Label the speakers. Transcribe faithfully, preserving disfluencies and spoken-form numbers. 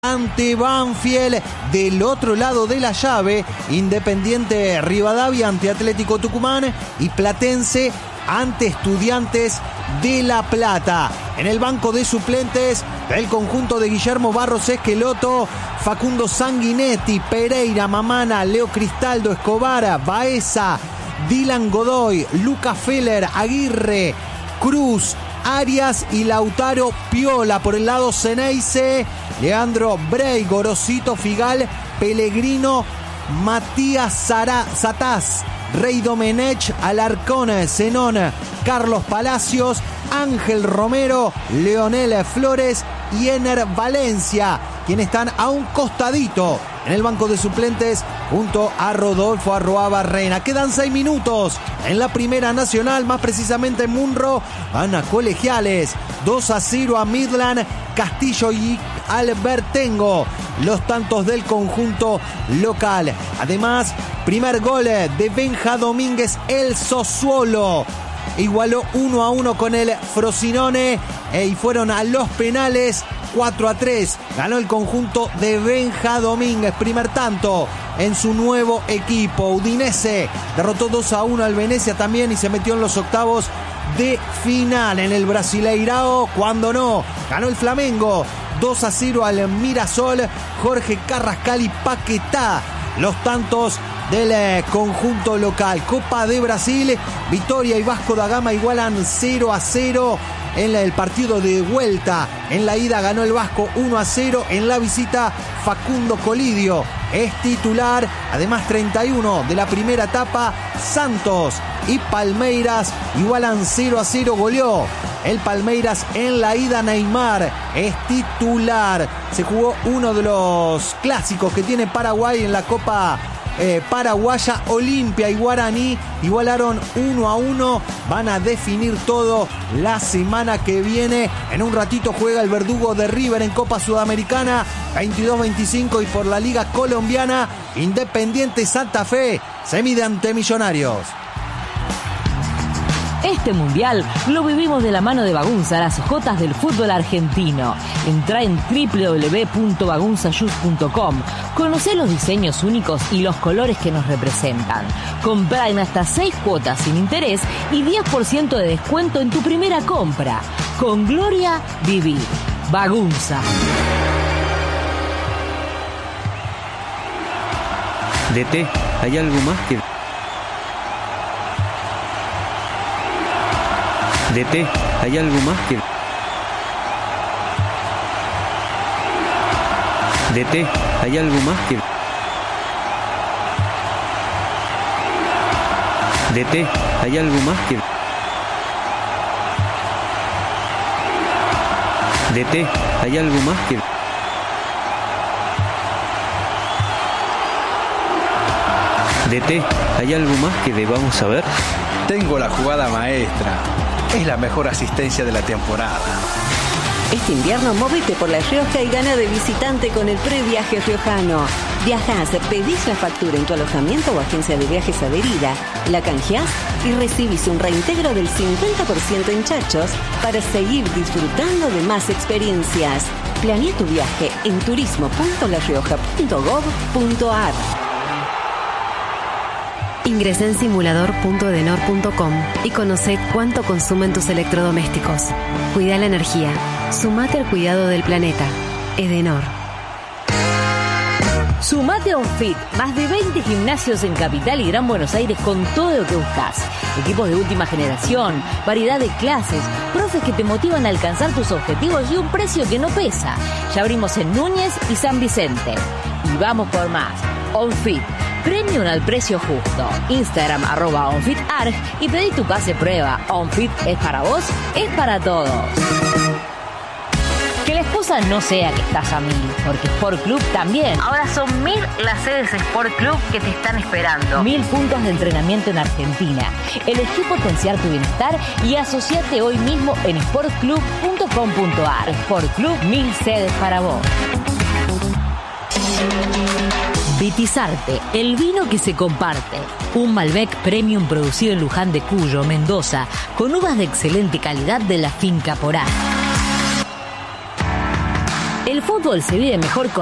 Speaker 1: ante Banfield. Del otro lado de la llave, Independiente Rivadavia ante Atlético Tucumán y Platense ante Estudiantes de La Plata. En el banco de suplentes del conjunto de Guillermo Barros Esqueloto, Facundo Sanguinetti, Pereira, Mamana, Leo Cristaldo, Escobar, Baeza, Dylan Godoy, Luca Feller, Aguirre, Cruz, Arias y Lautaro Piola. Por el lado Ceneice, Leandro Brey, Gorosito Figal, Pellegrino, Matías Zara, Zataz, Rey Domenech, Alarcón, Zenón, Carlos Palacios, Ángel Romero, Leonel Flores y Ener Valencia, quienes están a un costadito en el banco de suplentes junto a Rodolfo Arroabarrena. Quedan seis minutos en la Primera Nacional, más precisamente en Munro. Van a Colegiales, dos a cero a Midland, Castillo y Albertengo, los tantos del conjunto local. Además, primer gol de Benja Domínguez, el Sassuolo igualó uno a uno con el Frosinone e y fueron a los penales. Cuatro a tres ganó el conjunto de Benja Domínguez, primer tanto en su nuevo equipo. Udinese derrotó dos a uno al Venecia también y se metió en los octavos de final. En el Brasileirao, cuando no, ganó el Flamengo dos a cero al Mirasol. Jorge Carrascal y Paquetá, los tantos del conjunto local. Copa de Brasil, Vitória y Vasco da Gama igualan cero a cero en el partido de vuelta. En la ida ganó el Vasco uno a cero. En la visita, Facundo Colidio es titular. Además, treinta y uno de la primera etapa. Santos y Palmeiras igualan cero a cero. Goleó el Palmeiras en la ida. Neymar es titular. Se jugó uno de los clásicos que tiene Paraguay en la Copa Eh, paraguaya. Olimpia y Guaraní igualaron uno a uno. Van a definir todo la semana que viene. En un ratito juega el verdugo de River en Copa Sudamericana veintidós veinticinco, y por la Liga Colombiana, Independiente Santa Fe se mide ante Millonarios.
Speaker 2: Este mundial lo vivimos de la mano de Bagunza, las jotas del fútbol argentino. Entrá en doble u doble u doble u punto bagunza shoes punto com. Conocé los diseños únicos y los colores que nos representan. Comprá en hasta seis cuotas sin interés y diez por ciento de descuento en tu primera compra. Con gloria, vivir. Bagunza.
Speaker 3: D T, ¿hay algo más que...? D T, ¿hay algo más que...? D T, ¿hay algo más que...? D T, ¿hay algo más que...? D T, ¿hay algo más que...? D T, ¿hay algo más que debamos saber?
Speaker 4: Tengo la jugada maestra. Es la mejor asistencia de la temporada.
Speaker 5: Este invierno móvete por La Rioja y gana de visitante con el previaje riojano. Viajás, pedís la factura en tu alojamiento o agencia de viajes adherida, la canjeás y recibís un reintegro del cincuenta por ciento en chachos para seguir disfrutando de más experiencias. Planea tu viaje en turismo punto la rioja punto gob punto ar.
Speaker 6: Ingresá en simulador punto edenor punto com y conocé cuánto consumen tus electrodomésticos. Cuida la energía. Sumate al cuidado del planeta. Edenor.
Speaker 2: Sumate a OnFit, más de veinte gimnasios en Capital y Gran Buenos Aires con todo lo que buscas. Equipos de última generación, variedad de clases, profes que te motivan a alcanzar tus objetivos y un precio que no pesa. Ya abrimos en Núñez y San Vicente. Y vamos por más. OnFit. Premium al precio justo. Instagram arroba OnFitArg y pedí tu pase prueba. OnFit es para vos, es para todos. Que la excusa no sea que estás a mil, porque Sport Club también. Ahora son mil las sedes Sport Club que te están esperando. Mil puntos de entrenamiento en Argentina. Elegí potenciar tu bienestar y asociate hoy mismo en sport club punto com punto ar. Sport Club, mil sedes para vos. Vitizarte, el vino que se comparte. Un Malbec Premium producido en Luján de Cuyo, Mendoza, con uvas de excelente calidad de la finca Porá. El fútbol fútbol se vive mejor con